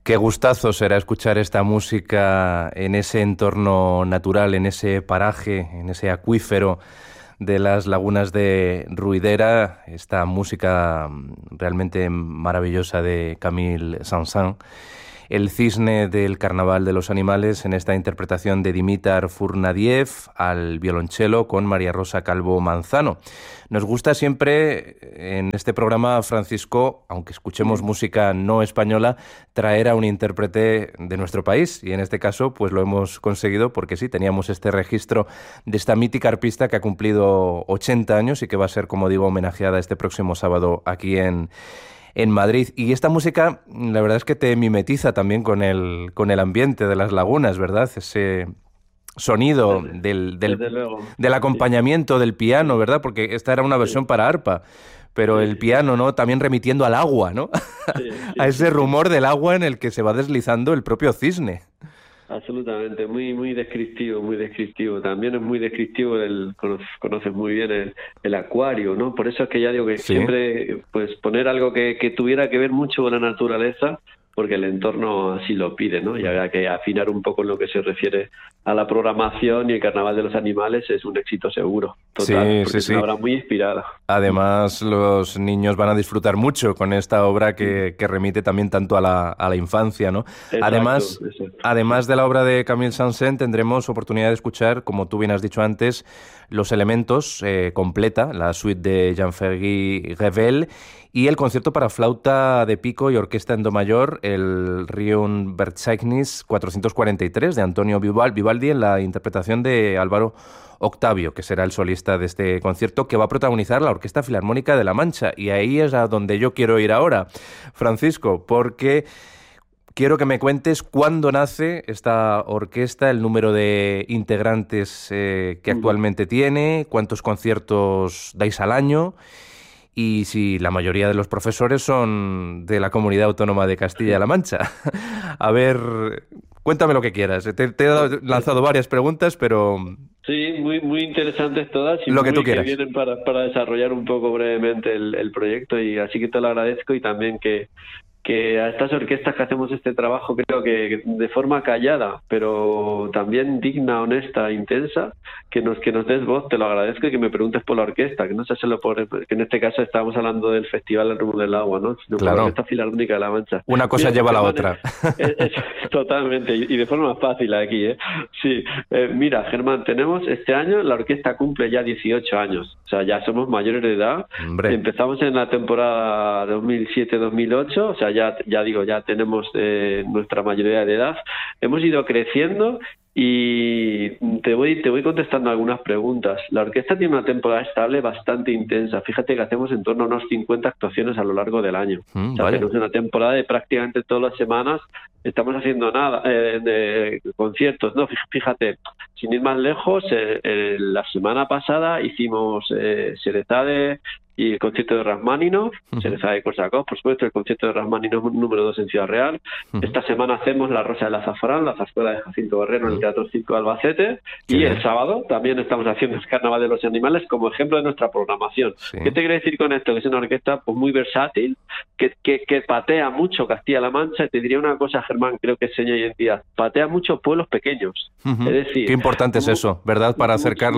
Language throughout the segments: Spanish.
Qué gustazo será escuchar esta música en ese entorno natural, en ese paraje, en ese acuífero de las lagunas de Ruidera, esta música realmente maravillosa de Camille Saint-Saëns. El cisne del Carnaval de los Animales en esta interpretación de Dimitar Furnadiev al violonchelo con María Rosa Calvo Manzano. Nos gusta siempre en este programa, Francisco, aunque escuchemos música no española, traer a un intérprete de nuestro país y en este caso pues lo hemos conseguido porque sí, teníamos este registro de esta mítica arpista que ha cumplido 80 años y que va a ser, como digo, homenajeada este próximo sábado aquí en Madrid. Y esta música, la verdad es que te mimetiza también con el ambiente de las lagunas, ¿verdad? Ese sonido del acompañamiento del piano, ¿verdad? Porque esta era una versión para arpa, pero el piano, ¿no? También remitiendo al agua, ¿no? A ese rumor del agua en el que se va deslizando el propio cisne. Absolutamente, muy descriptivo, muy descriptivo. También es muy descriptivo, conoces muy bien el acuario, ¿no? Por eso es que ya digo que siempre pues poner algo que tuviera que ver mucho con la naturaleza, porque el entorno así lo pide, ¿no? Y habrá que afinar un poco en lo que se refiere a la programación, y el Carnaval de los Animales es un éxito seguro, total, porque es una obra muy inspirada. Además, los niños van a disfrutar mucho con esta obra que remite también tanto a la infancia, ¿no? Exacto, además de la obra de Camille Saint-Saëns, tendremos oportunidad de escuchar, como tú bien has dicho antes, Los Elementos, completa, la suite de Jean-Ferry Revel, y el concierto para flauta de pico y orquesta en do mayor, el Riun Verzeichnis 443 de Antonio Vivaldi en la interpretación de Álvaro Octavio, que será el solista de este concierto, que va a protagonizar la Orquesta Filarmónica de La Mancha. Y ahí es a donde yo quiero ir ahora, Francisco, porque quiero que me cuentes cuándo nace esta orquesta, el número de integrantes que actualmente tiene, cuántos conciertos dais al año y si la mayoría de los profesores son de la Comunidad Autónoma de Castilla-La Mancha. A ver, cuéntame lo que quieras. Te he lanzado varias preguntas, pero... Sí, muy interesantes todas y lo que tú quieras. Que vienen para desarrollar un poco brevemente el proyecto, y así que te lo agradezco, y también que a estas orquestas que hacemos este trabajo, creo que de forma callada, pero también digna, honesta, intensa, que nos des voz, te lo agradezco, y que me preguntes por la orquesta, que no sea solo que en este caso estábamos hablando del Festival El Rumor del Agua, ¿no? Sino claro. Por la Orquesta Filarmónica de La Mancha. Una cosa lleva a la otra. Totalmente, y de forma fácil aquí, ¿eh? Sí, mira, Germán, tenemos este año, la orquesta cumple ya 18 años, o sea, ya somos mayores de edad. Hombre. Empezamos en la temporada 2007-2008, o sea, ya tenemos nuestra mayoría de edad. Hemos ido creciendo y te voy contestando algunas preguntas. La orquesta tiene una temporada estable bastante intensa. Fíjate que hacemos en torno a unas 50 actuaciones a lo largo del año. O sea, tenemos una temporada de prácticamente todas las semanas estamos haciendo conciertos, ¿no? Fíjate, sin ir más lejos, la semana pasada hicimos Sherezade y el concierto de Rachmaninoff, Sherezade de Korsakov, por supuesto, el concierto de Rachmaninoff número 2 en Ciudad Real. Esta semana hacemos La Rosa del Azafrán, la zarzuela de Jacinto Barrero en el Teatro Circo de Albacete, y el sábado también estamos haciendo el Carnaval de los Animales como ejemplo de nuestra programación. Sí. ¿Qué te quiero decir con esto? Que es una orquesta pues muy versátil, que patea mucho Castilla-La Mancha, y te diría una cosa, Germán, creo que es seña de identidad, patea muchos pueblos pequeños. Es decir, qué importante es eso, ¿verdad? Para acercar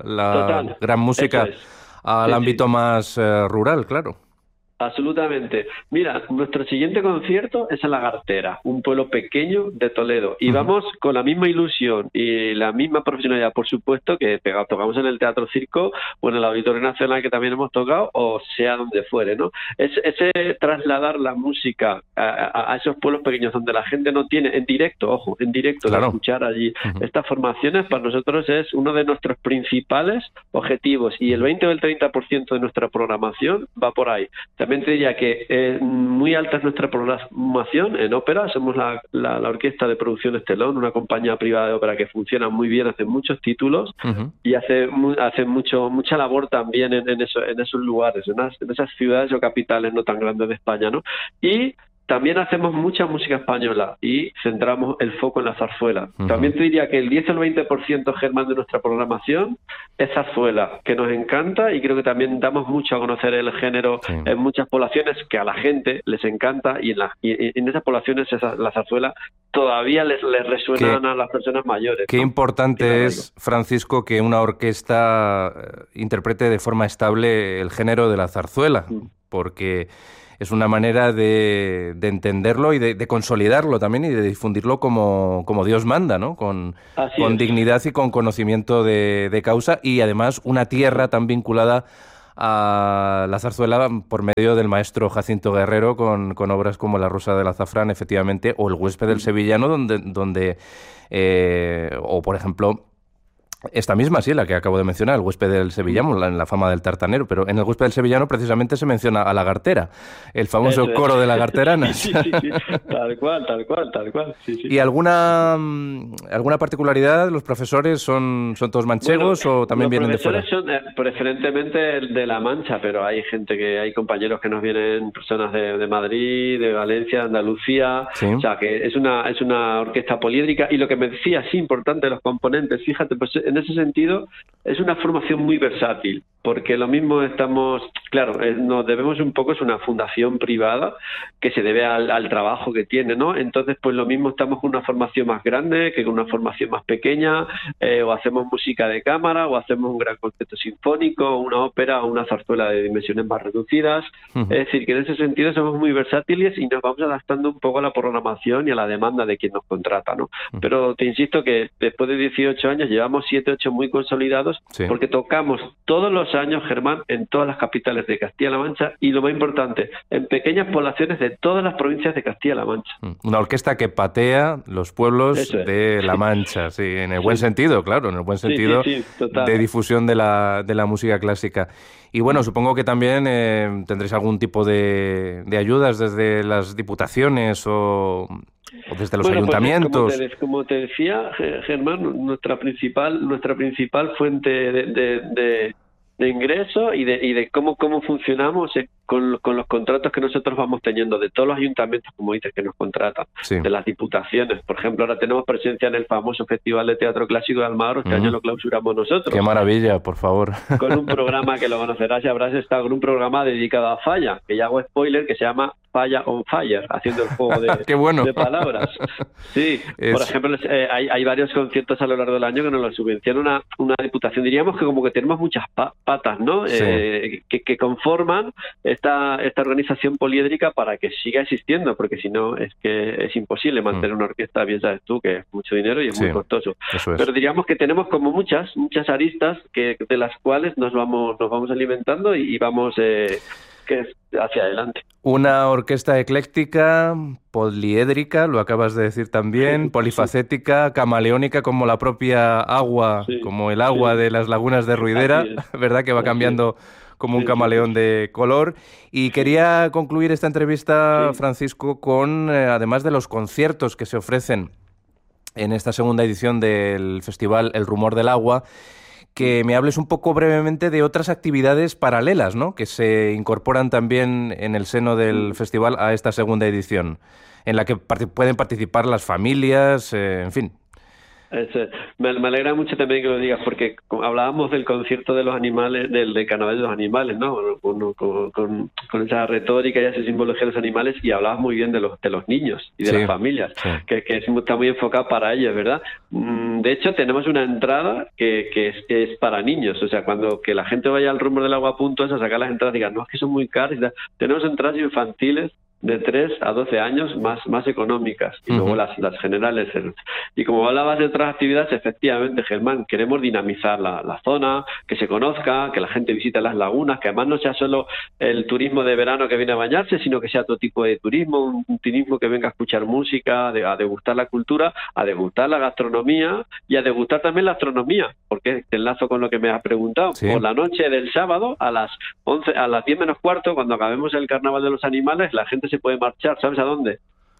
la gran música al ámbito más rural, claro. Absolutamente. Mira, nuestro siguiente concierto es en La Gartera, un pueblo pequeño de Toledo, y vamos con la misma ilusión y la misma profesionalidad, por supuesto, que tocamos en el Teatro Circo o en el Auditorio Nacional, que también hemos tocado, o sea donde fuere, ¿no? Ese trasladar la música a esos pueblos pequeños donde la gente no tiene, en directo, claro, escuchar allí estas formaciones, para nosotros es uno de nuestros principales objetivos, y el 20 o el 30% de nuestra programación va por ahí. También te diría que muy alta es nuestra programación en ópera. Somos la orquesta de Producciones Telón, una compañía privada de ópera que funciona muy bien, hace muchos títulos y hace mucha labor también en esos lugares, en esas ciudades o capitales no tan grandes de España, ¿no? Y también hacemos mucha música española y centramos el foco en la zarzuela. Uh-huh. También te diría que el 10 o el 20%, Germán, de nuestra programación es zarzuela, que nos encanta, y creo que también damos mucho a conocer el género en muchas poblaciones, que a la gente les encanta, y en esas poblaciones la zarzuela todavía les resuena a las personas mayores. Qué importante es, Francisco, que una orquesta interprete de forma estable el género de la zarzuela, porque es una manera de entenderlo y de consolidarlo también y de difundirlo como Dios manda, ¿no? Con dignidad y con conocimiento de causa, y además una tierra tan vinculada a la zarzuela por medio del maestro Jacinto Guerrero, con obras como La Rosa del Azafrán, efectivamente, o El Huésped del Sevillano, donde o por ejemplo esta misma, sí, la que acabo de mencionar, El Huésped del Sevillano, la fama del tartanero, pero en El Huésped del Sevillano precisamente se menciona a Lagartera, el famoso coro de Lagarteranas. Sí, tal cual. Sí. ¿Y alguna particularidad? ¿Los profesores son todos manchegos o también vienen de fuera? Los profesores son preferentemente de La Mancha, pero hay compañeros que nos vienen, personas de Madrid, de Valencia, de Andalucía, ¿sí? O sea, que es una orquesta poliédrica. Y lo que me decía, sí, importante, los componentes, fíjate, pues en ese sentido es una formación muy versátil, porque lo mismo nos debemos un poco, es una fundación privada que se debe al trabajo que tiene, ¿no? Entonces, pues lo mismo estamos con una formación más grande que con una formación más pequeña, o hacemos música de cámara, o hacemos un gran concierto sinfónico, una ópera o una zarzuela de dimensiones más reducidas. Es decir, que en ese sentido somos muy versátiles y nos vamos adaptando un poco a la programación y a la demanda de quien nos contrata, ¿no? Pero te insisto que después de 18 años llevamos 7, 8 muy consolidados, porque tocamos todos los años, Germán, en todas las capitales de Castilla-La Mancha, y lo más importante, en pequeñas poblaciones de todas las provincias de Castilla-La Mancha. Una orquesta que patea los pueblos de La Mancha, sí, en el buen sentido, claro, en el buen sentido de difusión de la música clásica. Y bueno, supongo que también tendréis algún tipo de ayudas desde las diputaciones o desde los ayuntamientos. Pues, como te decía, Germán, nuestra principal fuente de ingreso y de cómo funcionamos con los contratos que nosotros vamos teniendo de todos los ayuntamientos, como dices, que nos contratan, de las diputaciones. Por ejemplo, ahora tenemos presencia en el famoso Festival de Teatro Clásico de Almagro. Este año lo clausuramos nosotros. ¡Qué maravilla, por favor! Con un programa que lo conocerás y habrás estado, con un programa dedicado a Falla, que ya hago spoiler, que se llama Falla on Fire, haciendo el juego de palabras. Sí, por ejemplo, hay varios conciertos a lo largo del año que nos lo subvenciona una diputación. Diríamos que como que tenemos muchas patas, ¿no? Que conforman esta organización poliédrica para que siga existiendo, porque si no es que es imposible mantener una orquesta, bien sabes tú, que es mucho dinero y es muy costoso. Pero diríamos que tenemos como muchas aristas de las cuales nos vamos alimentando y vamos hacia adelante. Una orquesta ecléctica, poliédrica, lo acabas de decir también, polifacética, camaleónica, como la propia agua, como el agua de las lagunas de Ruidera, ¿verdad? Que va cambiando como un camaleón de color. Y quería concluir esta entrevista, Francisco, con, además de los conciertos que se ofrecen en esta segunda edición del festival El Rumor del Agua, que me hables un poco brevemente de otras actividades paralelas, ¿no?, que se incorporan también en el seno del festival a esta segunda edición, en la que pueden participar las familias, en fin. Me alegra mucho también que lo digas, porque hablábamos del concierto de los animales, del carnaval de los animales, ¿no? Con esa retórica y esa simbología de los animales, y hablabas muy bien de los niños y de las familias, que está muy enfocado para ellos, ¿verdad? De hecho, tenemos una entrada que es para niños, o sea, cuando que la gente vaya al Rumor del Agua a sacar las entradas y digan, no, es que son muy caras, tenemos entradas infantiles de 3 a 12 años más económicas, y luego las generales. Y como hablabas de otras actividades, efectivamente, Germán, queremos dinamizar la zona, que se conozca, que la gente visite las lagunas, que además no sea solo el turismo de verano que viene a bañarse, sino que sea otro tipo de turismo, un turismo que venga a escuchar música, a degustar la cultura, a degustar la gastronomía y a degustar también la astronomía, porque te enlazo con lo que me has preguntado. Por la noche del sábado, a las 10 menos cuarto, cuando acabemos el Carnaval de los Animales, la gente se puede marchar, ¿sabes a dónde?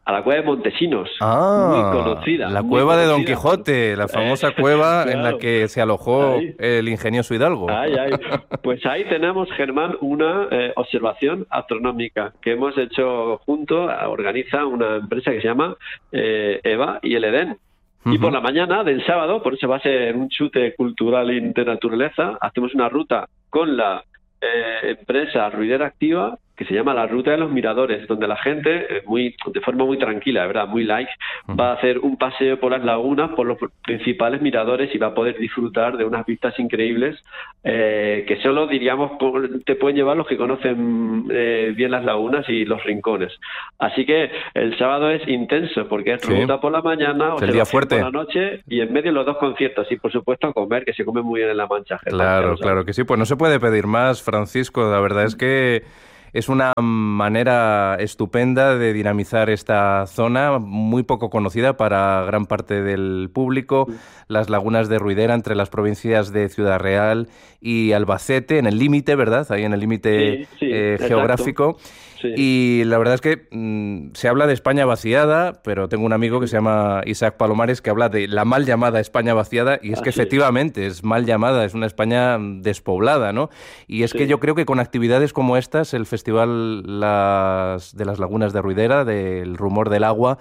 a la cueva de Montesinos, muy Ah, conocida. la muy cueva de Don conocida. Quijote, la famosa cueva en la Claro. que se alojó Ahí. el ingenioso Hidalgo. Ay, ay. Pues ahí tenemos, Germán, una observación astronómica que hemos hecho junto, organiza una empresa que se llama EVA y el Edén. Y por la mañana del sábado, por eso va a ser un chute cultural y de naturaleza, hacemos una ruta con la empresa Ruidera Activa que se llama la Ruta de los Miradores, donde la gente, de forma muy tranquila, de verdad, muy light, va a hacer un paseo por las lagunas, por los principales miradores y va a poder disfrutar de unas vistas increíbles que solo, diríamos, te pueden llevar los que conocen bien las lagunas y los rincones. Así que el sábado es intenso porque es ruta por la mañana, el día fuerte por la noche y en medio los dos conciertos y, por supuesto, a comer, que se come muy bien en La Mancha. Claro, claro que sí. Pues no se puede pedir más, Francisco. La verdad es que es una manera estupenda de dinamizar esta zona, muy poco conocida para gran parte del público, las lagunas de Ruidera entre las provincias de Ciudad Real y Albacete, en el límite, ¿verdad? Ahí en el límite geográfico. Sí. Y la verdad es que se habla de España vaciada, pero tengo un amigo que se llama Isaac Palomares que habla de la mal llamada España vaciada, y es que efectivamente es mal llamada, es una España despoblada, ¿no? Y es que yo creo que con actividades como estas, el Festival de las Lagunas de Ruidera, del Rumor del Agua,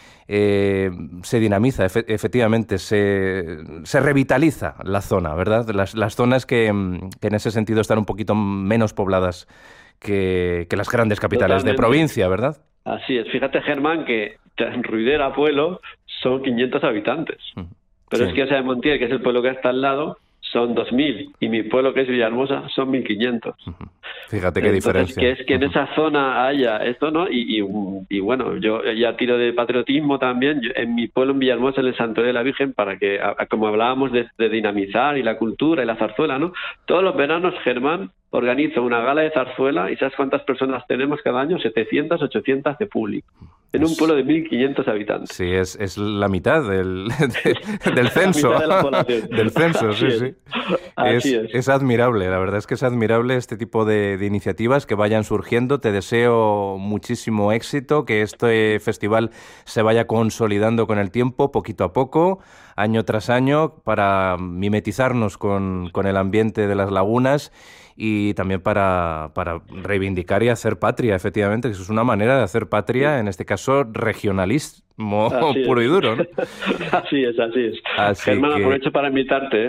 se dinamiza, efectivamente, se revitaliza la zona, ¿verdad? Las zonas que en ese sentido están un poquito menos pobladas que las grandes capitales de provincia, ¿verdad? Así es. Fíjate, Germán, que en Ruidera, pueblo, son 500 habitantes. Pero es que Osa de Montiel, que es el pueblo que está al lado, son 2.000. Y mi pueblo, que es Villahermosa, son 1.500. Fíjate qué diferencia. Que es que en esa zona haya esto, ¿no? Y bueno, yo ya tiro de patriotismo también. En mi pueblo, en Villahermosa, en el Santuario de la Virgen, para que, como hablábamos de dinamizar y la cultura y la zarzuela, ¿no? Todos los veranos, Germán organiza una gala de zarzuela y ¿sabes cuántas personas tenemos cada año? 700, 800 de público. En un pueblo de 1.500 habitantes. Sí, es la mitad del censo. La mitad de la población. Del censo, Así sí. Es admirable, la verdad es que es admirable este tipo de iniciativas que vayan surgiendo. Te deseo muchísimo éxito, que este festival se vaya consolidando con el tiempo, poquito a poco, año tras año, para mimetizarnos con el ambiente de las lagunas y también para reivindicar y hacer patria, efectivamente, que eso es una manera de hacer patria, en este caso regionalismo puro y duro, ¿no? Así es. Germán, aprovecho para invitarte.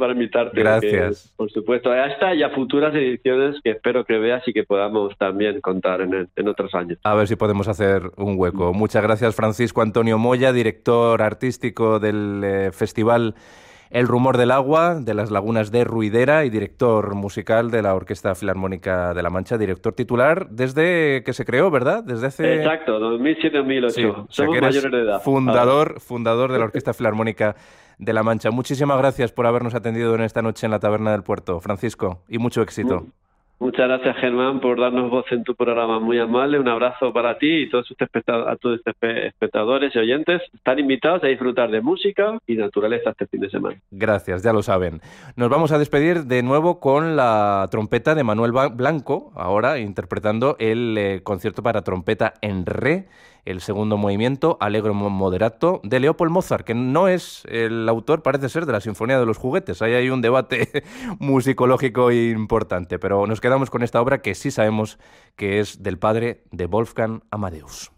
Gracias. Que, por supuesto, a esta y a futuras ediciones que espero que veas y que podamos también contar en otros años. A ver si podemos hacer un hueco. Muchas gracias, Francisco Antonio Moya, director artístico del Festival El Rumor del Agua, de las Lagunas de Ruidera, y director musical de la Orquesta Filarmónica de La Mancha, director titular desde que se creó, ¿verdad? Desde hace... Exacto, 2007-2008. Sí, Somos mayores de edad. Fundador de la Orquesta Filarmónica de La Mancha. Muchísimas gracias por habernos atendido en esta noche en la Taberna del Puerto, Francisco, y mucho éxito. Muchas gracias, Germán, por darnos voz en tu programa. Muy amable. Un abrazo para ti y todos a todos tus espectadores y oyentes. Están invitados a disfrutar de música y naturaleza este fin de semana. Gracias, ya lo saben. Nos vamos a despedir de nuevo con la trompeta de Manuel Blanco, ahora interpretando el concierto para trompeta en re, el segundo movimiento, Allegro Moderato, de Leopold Mozart, que no es el autor, parece ser, de la Sinfonía de los Juguetes. Ahí hay un debate musicológico importante, pero nos quedamos con esta obra que sí sabemos que es del padre de Wolfgang Amadeus.